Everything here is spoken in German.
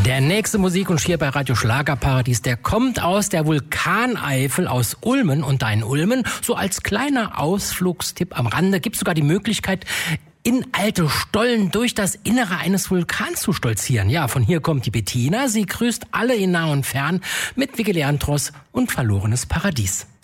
Der nächste Musikwunsch hier bei Radio Schlagerparadies, der kommt aus der Vulkaneifel, aus Ulmen. Und da in Ulmen, so als kleiner Ausflugstipp am Rande, gibt es sogar die Möglichkeit, in alte Stollen durch das Innere eines Vulkans zu stolzieren. Ja, von hier kommt die Bettina. Sie grüßt alle in nah und fern mit Vicky Leandros und Verlorenes Paradies.